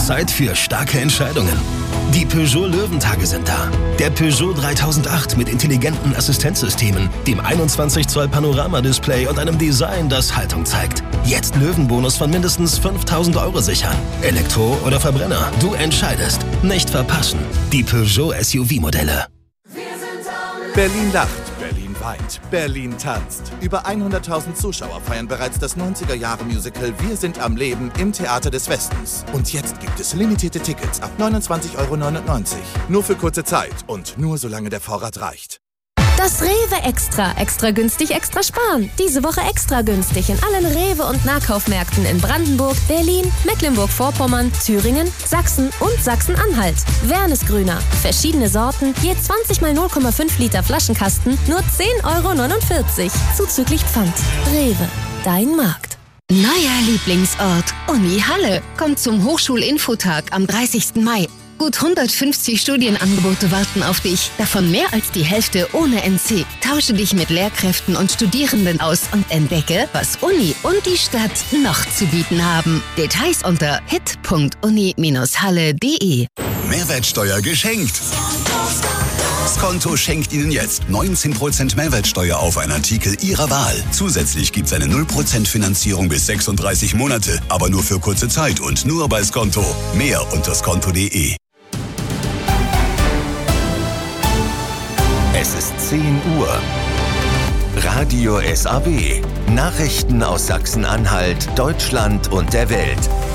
Zeit für starke Entscheidungen. Die Peugeot Löwentage sind da. Der Peugeot 3008 mit intelligenten Assistenzsystemen, dem 21 Zoll Panorama-Display und einem Design, das Haltung zeigt. Jetzt Löwenbonus von mindestens 5.000 € sichern. Elektro oder Verbrenner, du entscheidest. Nicht verpassen. Die Peugeot SUV-Modelle. Berlin lacht, Berlin weint, Berlin tanzt. Über 100.000 Zuschauer feiern bereits das 90er-Jahre-Musical Wir sind am Leben im Theater des Westens. Und jetzt gibt es limitierte Tickets ab 29,99 €. Nur für kurze Zeit und nur solange der Vorrat reicht. Das Rewe Extra. Extra günstig, extra sparen. Diese Woche extra günstig in allen Rewe- und Nahkaufmärkten in Brandenburg, Berlin, Mecklenburg-Vorpommern, Thüringen, Sachsen und Sachsen-Anhalt. Wernesgrüner. Verschiedene Sorten, je 20 mal 0,5 Liter Flaschenkasten, nur 10,49 €. Zuzüglich Pfand. Rewe. Dein Markt. Neuer Lieblingsort. Uni Halle. Kommt zum Hochschulinfotag am 30. Mai. Gut 150 Studienangebote warten auf dich, davon mehr als die Hälfte ohne NC. Tausche dich mit Lehrkräften und Studierenden aus und entdecke, was Uni und die Stadt noch zu bieten haben. Details unter hit.uni-halle.de. Mehrwertsteuer geschenkt. Skonto schenkt Ihnen jetzt 19% Mehrwertsteuer auf einen Artikel Ihrer Wahl. Zusätzlich gibt es eine 0% Finanzierung bis 36 Monate, aber nur für kurze Zeit und nur bei Skonto. Mehr unter skonto.de. Es ist 10 Uhr. Radio SAW. Nachrichten aus Sachsen-Anhalt, Deutschland und der Welt.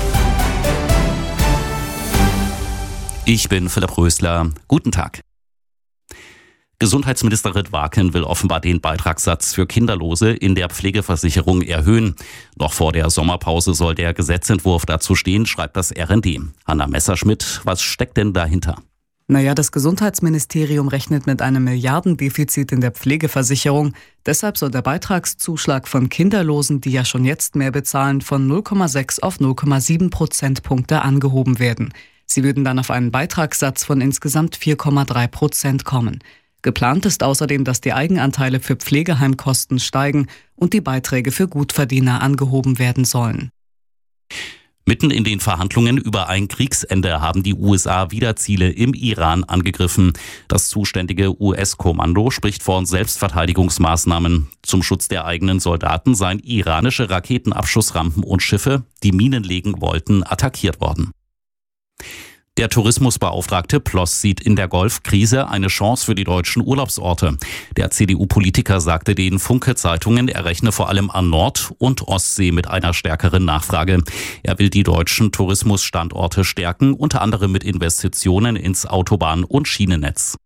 Ich bin Philipp Rösler. Guten Tag. Gesundheitsminister Ritt-Waken will offenbar den Beitragssatz für Kinderlose in der Pflegeversicherung erhöhen. Noch vor der Sommerpause soll der Gesetzentwurf dazu stehen, schreibt das RND. Hanna Messerschmidt, was steckt denn dahinter? Das Gesundheitsministerium rechnet mit einem Milliardendefizit in der Pflegeversicherung. Deshalb soll der Beitragszuschlag von Kinderlosen, die ja schon jetzt mehr bezahlen, von 0,6 auf 0,7 Prozentpunkte angehoben werden. Sie würden dann auf einen Beitragssatz von insgesamt 4,3% kommen. Geplant ist außerdem, dass die Eigenanteile für Pflegeheimkosten steigen und die Beiträge für Gutverdiener angehoben werden sollen. Mitten in den Verhandlungen über ein Kriegsende haben die USA wieder Ziele im Iran angegriffen. Das zuständige US-Kommando spricht von Selbstverteidigungsmaßnahmen. Zum Schutz der eigenen Soldaten seien iranische Raketenabschussrampen und Schiffe, die Minen legen wollten, attackiert worden. Der Tourismusbeauftragte Ploss sieht in der Golfkrise eine Chance für die deutschen Urlaubsorte. Der CDU-Politiker sagte den Funke-Zeitungen, er rechne vor allem an Nord- und Ostsee mit einer stärkeren Nachfrage. Er will die deutschen Tourismusstandorte stärken, unter anderem mit Investitionen ins Autobahn- und Schienennetz.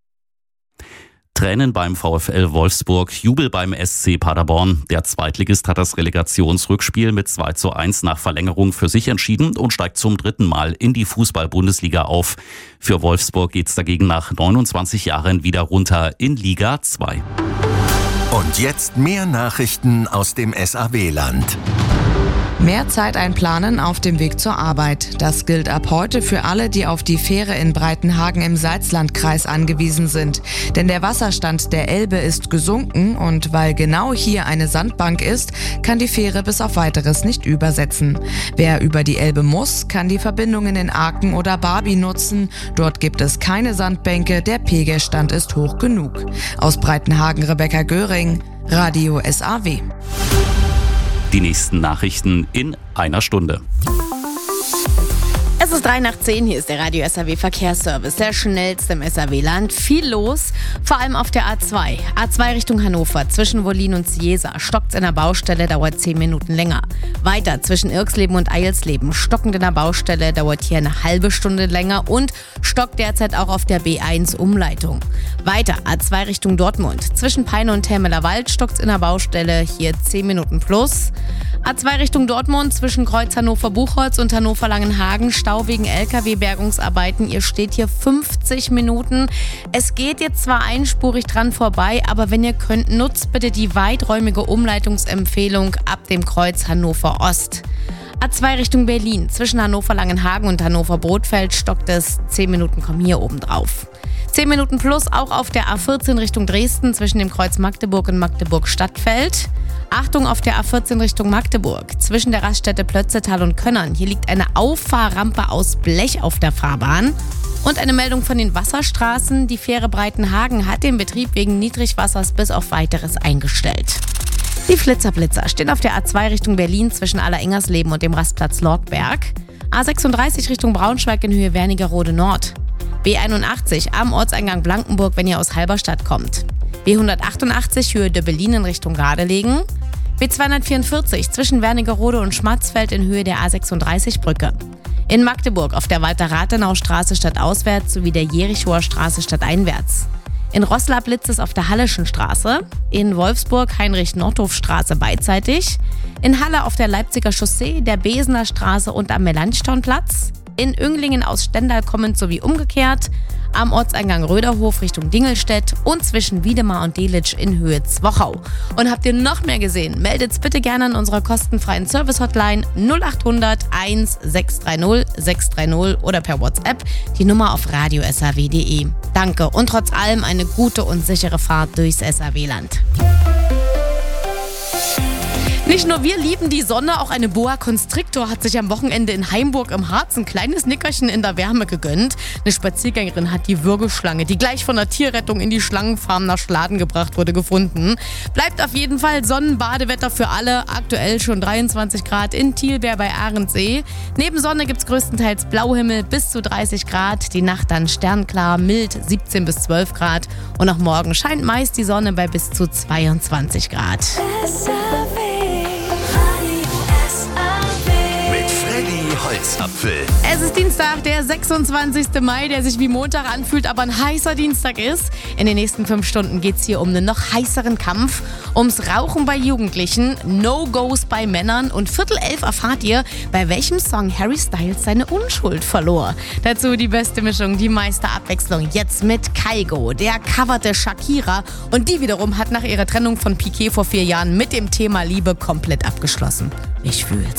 Tränen beim VfL Wolfsburg, Jubel beim SC Paderborn. Der Zweitligist hat das Relegationsrückspiel mit 2:1 nach Verlängerung für sich entschieden und steigt zum 3. Mal in die Fußball-Bundesliga auf. Für Wolfsburg geht's dagegen nach 29 Jahren wieder runter in Liga 2. Und jetzt mehr Nachrichten aus dem SAW-Land. Mehr Zeit einplanen auf dem Weg zur Arbeit. Das gilt ab heute für alle, die auf die Fähre in Breitenhagen im Salzlandkreis angewiesen sind. Denn der Wasserstand der Elbe ist gesunken und weil genau hier eine Sandbank ist, kann die Fähre bis auf Weiteres nicht übersetzen. Wer über die Elbe muss, kann die Verbindungen in Aken oder Barby nutzen. Dort gibt es keine Sandbänke, der Pegelstand ist hoch genug. Aus Breitenhagen Rebecca Göring, Radio SAW. Die nächsten Nachrichten in einer Stunde. Es ist 9:03, hier ist der Radio SAW Verkehrsservice, der schnellste im SAW-Land. Viel los, vor allem auf der A2. A2 Richtung Hannover, zwischen Wollin und Ciesa. Stockt's in der Baustelle, dauert 10 Minuten länger. Weiter zwischen Irksleben und Eilsleben. Stockend in der Baustelle, dauert hier eine halbe Stunde länger. Und stockt derzeit auch auf der B1 Umleitung. Weiter A2 Richtung Dortmund. Zwischen Peine und Termelerwald stockt's in der Baustelle, hier 10 Minuten plus. A2 Richtung Dortmund, zwischen Kreuz Hannover-Buchholz und Hannover-Langenhagen, Stau wegen LKW-Bergungsarbeiten. Ihr steht hier 50 Minuten. Es geht jetzt zwar einspurig dran vorbei, aber wenn ihr könnt, nutzt bitte die weiträumige Umleitungsempfehlung ab dem Kreuz Hannover-Ost. A2 Richtung Berlin, zwischen Hannover-Langenhagen und Hannover-Brodfeld stockt es. 10 Minuten kommen hier oben drauf. 10 Minuten plus auch auf der A14 Richtung Dresden, zwischen dem Kreuz Magdeburg und Magdeburg-Stadtfeld. Achtung auf der A14 Richtung Magdeburg. Zwischen der Raststätte Plötzetal und Könnern. Hier liegt eine Auffahrrampe aus Blech auf der Fahrbahn. Und eine Meldung von den Wasserstraßen. Die Fähre Breitenhagen hat den Betrieb wegen Niedrigwassers bis auf Weiteres eingestellt. Die Flitzerblitzer stehen auf der A2 Richtung Berlin zwischen Allerengersleben und dem Rastplatz Lorgberg. A36 Richtung Braunschweig in Höhe Wernigerode Nord. B81 am Ortseingang Blankenburg, wenn ihr aus Halberstadt kommt. B188 Höhe Döbbelin in Richtung Gardelegen. B244 zwischen Wernigerode und Schmatzfeld in Höhe der A36-Brücke. In Magdeburg auf der Walter-Rathenau-Straße stadtauswärts sowie der Jerichower Straße stadteinwärts. In Roßla blitzt es auf der Halleschen Straße. In Wolfsburg Heinrich-Nordhof-Straße beidseitig. In Halle auf der Leipziger Chaussee, der Besener Straße und am Melanchthonplatz. In Önglingen aus Stendal kommend sowie umgekehrt. Am Ortseingang Röderhof Richtung Dingelstedt und zwischen Wiedemar und Delitzsch in Höhe Zwochau. Und habt ihr noch mehr gesehen? Meldet's bitte gerne an unserer kostenfreien Service-Hotline 0800 1630 630 oder per WhatsApp die Nummer auf radiosaw.de. Danke und trotz allem eine gute und sichere Fahrt durchs SAW-Land. Nicht nur wir lieben die Sonne, auch eine Boa Constrictor hat sich am Wochenende in Heimburg im Harz ein kleines Nickerchen in der Wärme gegönnt. Eine Spaziergängerin hat die Würgeschlange, die gleich von der Tierrettung in die Schlangenfarm nach Schladen gebracht wurde, gefunden. Bleibt auf jeden Fall Sonnenbadewetter für alle. Aktuell schon 23 Grad in Thielberg bei Ahrensee. Neben Sonne gibt's größtenteils Blauhimmel bis zu 30 Grad. Die Nacht dann sternklar, mild 17 bis 12 Grad. Und auch morgen scheint meist die Sonne bei bis zu 22 Grad. Holzapfel. Es ist Dienstag, der 26. Mai, der sich wie Montag anfühlt, aber ein heißer Dienstag ist. In den nächsten 5 Stunden geht es hier um einen noch heißeren Kampf, ums Rauchen bei Jugendlichen, No-Gos bei Männern und 10:45 erfahrt ihr, bei welchem Song Harry Styles seine Unschuld verlor. Dazu die beste Mischung, die meiste Abwechslung, jetzt mit Kygo, der coverte Shakira und die wiederum hat nach ihrer Trennung von Piqué vor 4 Jahren mit dem Thema Liebe komplett abgeschlossen. Ich fühl's.